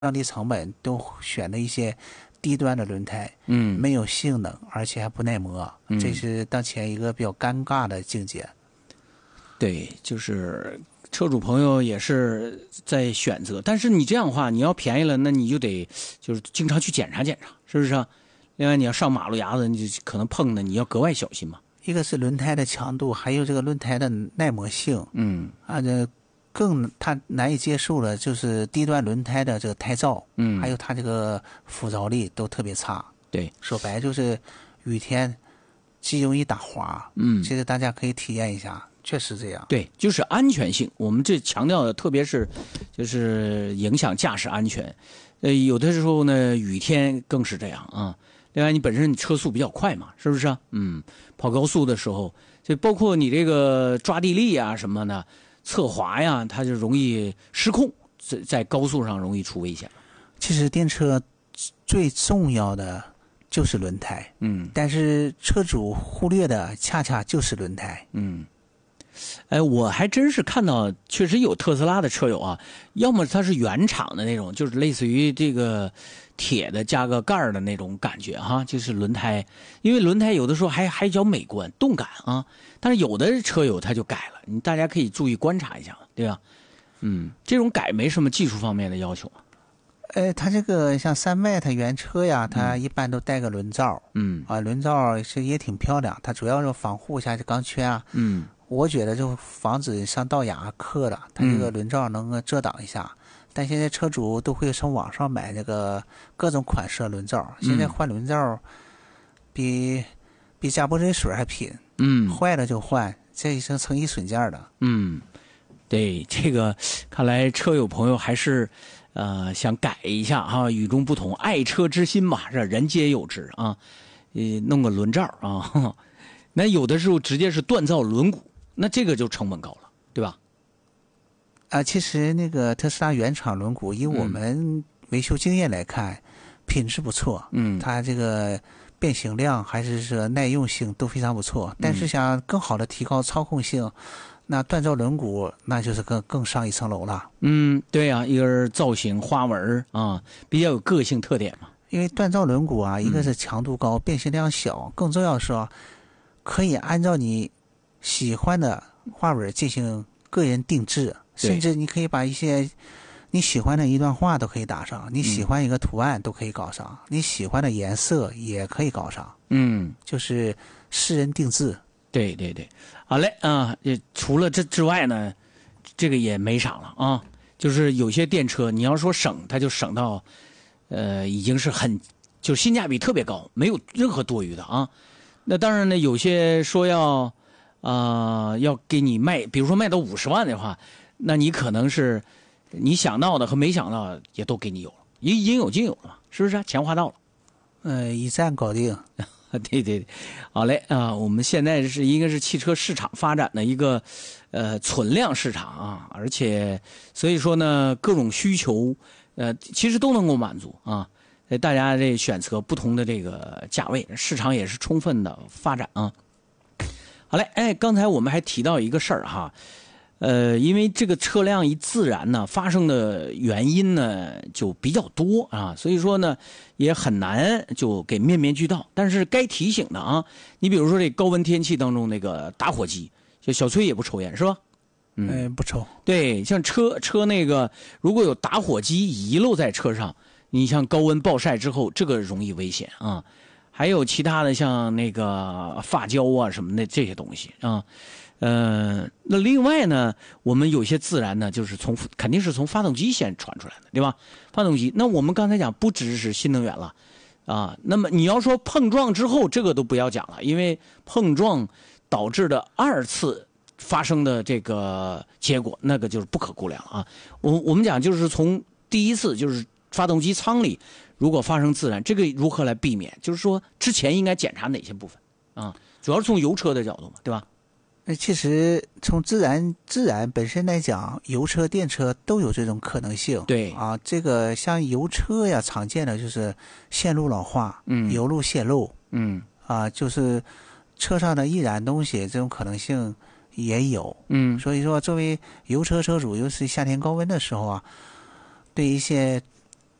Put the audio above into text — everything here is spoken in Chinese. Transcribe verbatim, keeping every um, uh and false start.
降低成本，都选的一些低端的轮胎， 嗯， 没有性能，而且还不耐磨， 嗯、 这是当前一个比较尴尬的境界。 对，就是车主朋友也是在选择，但是你这样的话，你要便宜了，那你就得就是经常去检查检查，是不是啊？另外，你要上马路牙子，你就可能碰的，你要格外小心嘛。 一个是轮胎的强度，还有这个轮胎的耐磨性， 嗯， 啊，这更他难以接受的就是低端轮胎的这个胎噪， 嗯， 还有它这个附着力都特别差。 对， 说白就是雨天极容易打滑。 嗯， 其实大家可以体验一下。确实这样， 对，就是安全性，我们这强调的，特别是就是影响驾驶安全。呃，有的时候呢，雨天更是这样啊。另外，你本身你车速比较快嘛，是不是啊？嗯，跑高速的时候，就包括你这个抓地力啊什么的，侧滑呀，它就容易失控，在在高速上容易出危险。 其实电车最重要的就是轮胎， 嗯， 但是车主忽略的恰恰就是轮胎， 嗯。哎，我还真是看到，确实有特斯拉的车友啊，要么它是原厂的那种，就是类似于这个铁的加个盖儿的那种感觉哈，就是轮胎，因为轮胎有的时候还还较美观、动感啊，但是有的车友他就改了，你大家可以注意观察一下，对吧？嗯，这种改没什么技术方面的要求啊。 呃，它这个像山脉，它原车呀，它一般都带个轮罩， 嗯啊，轮罩是也挺漂亮，它主要是防护一下这钢圈啊， 嗯。 我觉得就防止上道牙磕了，它这个轮罩能遮挡一下。嗯、但现在车主都会从网上买这个各种款式的轮罩，现在换轮罩比比加玻璃水还拼。 嗯， 坏了就换，这是成一损件的。 嗯，对，这个看来车友朋友还是呃想改一下哈，与众不同，爱车之心嘛，这人皆有之啊。呃，弄个轮罩啊，呵呵那有的时候直接是锻造轮毂。那这个就成本高了，对吧？ 啊，其实那个特斯拉原厂轮毂，以我们维修经验来看，嗯、品质不错。 嗯， 它这个变形量还是说耐用性都非常不错。但是想更好的提高操控性，那锻造轮毂那就是更更上一层楼了。 嗯，对呀、啊，一个是造型花纹啊，比较有个性特点嘛。 因为锻造轮毂啊，一个是强度高，嗯、变形量小，更重要是说可以按照你喜欢的花纹进行个人定制，甚至你可以把一些你喜欢的一段话都可以打上，你喜欢一个图案都可以搞上，嗯、你喜欢的颜色也可以搞上。 嗯， 就是私人定制。 对对对，好嘞啊！除了这之外呢，这个也没啥了啊。就是有些电车，你要说省，它就省到，呃，已经是很就性价比特别高，没有任何多余的啊。那当然呢，有些说要。啊、呃，要给你卖，比如说卖到五十万的话，那你可能是你想到的和没想到的也都给你有了，应应有尽有了，是不是、啊？钱花到了， 呃，一站搞定。 对对对，好嘞啊、呃，我们现在是应该是汽车市场发展的一个呃存量市场啊，而且所以说呢，各种需求呃其实都能够满足啊，大家这选择不同的这个价位，市场也是充分的发展啊。好嘞，哎，刚才我们还提到一个事儿哈，呃，因为这个车辆一自燃呢，发生的原因呢就比较多啊，所以说呢也很难就给面面俱到。但是该提醒的啊，你比如说这高温天气当中那个打火机，就小崔也不抽烟是吧？ 嗯、呃，不抽。 对，像车车那个如果有打火机遗漏在车上，你像高温暴晒之后，这个容易危险啊。还有其他的像那个发胶啊什么的这些东西啊，呃，那另外呢，我们有些自燃呢，就是从肯定是从发动机先传出来的，对吧？发动机，那我们刚才讲不只是新能源了啊，那么你要说碰撞之后，这个都不要讲了，因为碰撞导致的二次发生的这个结果，那个就是不可估量了啊。我我们讲就是从第一次就是发动机舱里。如果发生自燃，这个如何来避免？就是说，之前应该检查哪些部分啊？主要是从油车的角度嘛，对吧？ 那其实从自燃自燃本身来讲，油车、电车都有这种可能性。 对啊，这个像油车呀，常见的就是线路老化， 嗯， 油路泄漏， 嗯， 啊，就是车上的易燃东西，这种可能性也有。 嗯， 所以说，作为油车车主，尤其夏天高温的时候啊，对一些